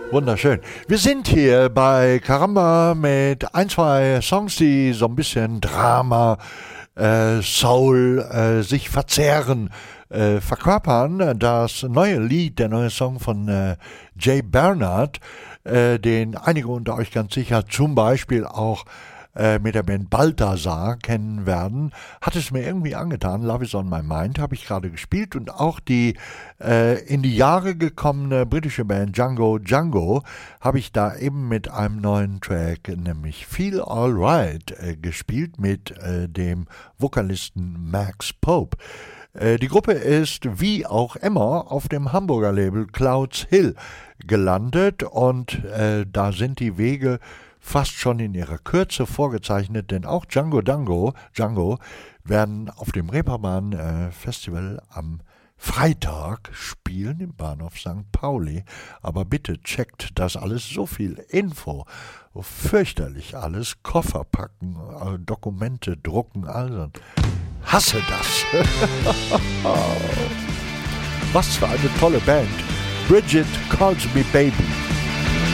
Wunderschön. Wir sind hier bei Caramba mit ein, zwei Songs, die so ein bisschen Drama, Soul, sich verzehren, verkörpern. Das neue Lied, der neue Song von Jay Bernard, den einige unter euch ganz sicher zum Beispiel auch mit der Band Balthasar kennen werden, hat es mir irgendwie angetan. Love is on my mind habe ich gerade gespielt und auch die in die Jahre gekommene britische Band Django Django habe ich da eben mit einem neuen Track, nämlich Feel Alright, gespielt mit dem Vokalisten Max Pope. Die Gruppe ist wie auch immer auf dem Hamburger Label Clouds Hill gelandet und da sind die Wege fast schon in ihrer Kürze vorgezeichnet, denn auch Django werden auf dem Reeperbahn Festival am Freitag spielen im Bahnhof St. Pauli. Aber bitte checkt das alles, so viel Info, so fürchterlich alles, Koffer packen, Dokumente drucken, also hasse das. Was für eine tolle Band. Bridget Calls Me Baby.